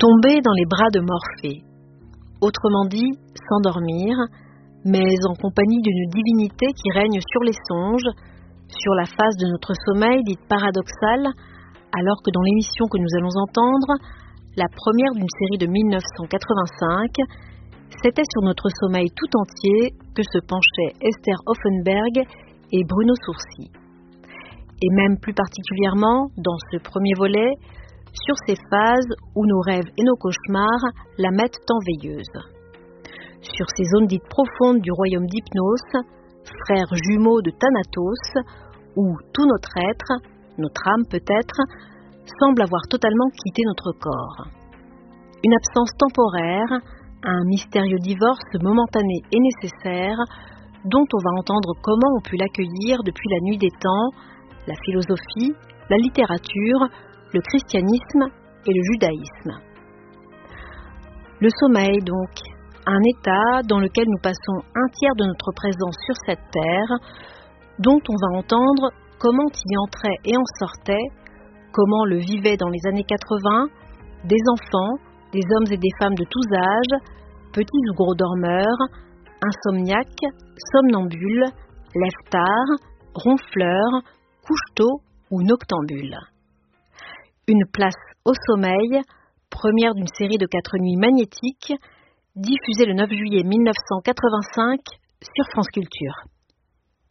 Tomber dans les bras de Morphée, autrement dit, s'endormir, mais en compagnie d'une divinité qui règne sur les songes, sur la phase de notre sommeil dite paradoxale, alors que dans l'émission que nous allons entendre, la première d'une série de 1985, c'était sur notre sommeil tout entier que se penchaient Esther Hoffenberg et Bruno Sourcy. Et même plus particulièrement, dans ce premier volet, sur ces phases où nos rêves et nos cauchemars la mettent en veilleuse. Sur ces zones dites profondes du royaume d'Hypnos, frères jumeaux de Thanatos, où tout notre être, notre âme peut-être, semble avoir totalement quitté notre corps. Une absence temporaire, un mystérieux divorce momentané et nécessaire, dont on va entendre comment on pu l'accueillir depuis la nuit des temps, la philosophie, la littérature, le christianisme et le judaïsme. Le sommeil, donc, un état dans lequel nous passons un tiers de notre présence sur cette terre, dont on va entendre comment y entrait et en sortait, comment le vivaient dans les années 80 des enfants, des hommes et des femmes de tous âges, petits ou gros dormeurs, insomniaques, somnambules, lève-tard, ronfleurs, couche-tôt ou noctambules. Une place au sommeil, première d'une série de 4 nuits magnétiques, diffusée le 9 juillet 1985 sur France Culture.